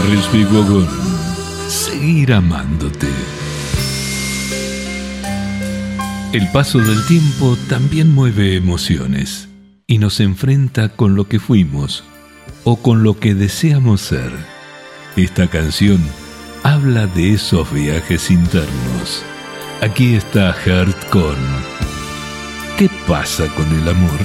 Harry Speedwagon. Seguir amándote. El paso del tiempo también mueve emociones y nos enfrenta con lo que fuimos o con lo que deseamos ser. Esta canción habla de esos viajes internos. Aquí está Heart con ¿Qué pasa con el amor?